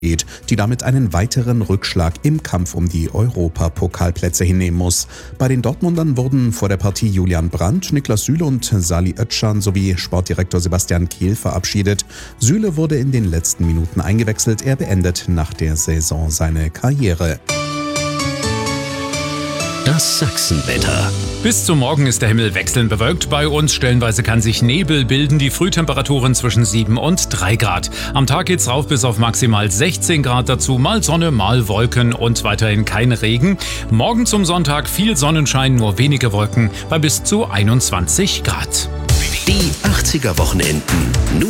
geht, die damit einen weiteren Rückschlag im Kampf um die Europapokalplätze hinnehmen muss. Bei den Dortmundern wurden vor der Partie Julian Brandt, Niklas Süle und Salih Özcan sowie Sportdirektor Sebastian Kehl verabschiedet. Süle wurde in den letzten Minuten eingewechselt. Er beendet nach der Saison seine Karriere. Das Sachsenwetter. Bis zum Morgen ist der Himmel wechselnd bewölkt. Bei uns stellenweise kann sich Nebel bilden. Die Frühtemperaturen zwischen 7 und 3 Grad. Am Tag geht's rauf bis auf maximal 16 Grad. Dazu mal Sonne, mal Wolken und weiterhin kein Regen. Morgen zum Sonntag viel Sonnenschein, nur wenige Wolken bei bis zu 21 Grad. Die 80er Wochenenden.